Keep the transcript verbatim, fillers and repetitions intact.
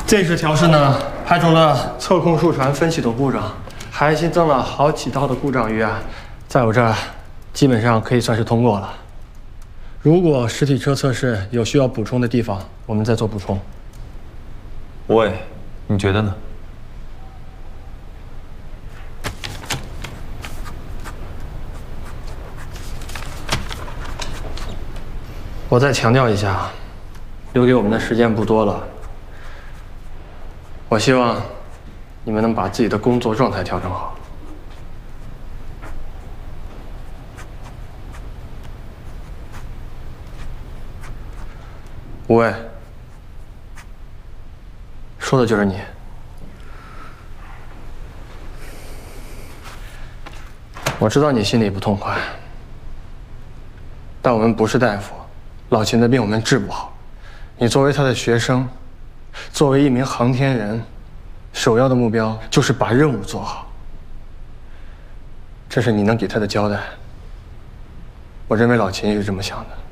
这次调试呢，排除了测控数传分系统故障，还新增了好几道的故障预案，在我这儿基本上可以算是通过了。如果实体车测试有需要补充的地方，我们再做补充。 吴伟，你觉得呢？ 我再强调一下，留给我们的时间不多了。我希望你们能把自己的工作状态调整好。吴伟，说的就是你。我知道你心里不痛快，但我们不是大夫。 老秦的病我们治不好，你作为他的学生，作为一名航天人，首要的目标就是把任务做好。这是你能给他的交代。我认为老秦也是这么想的。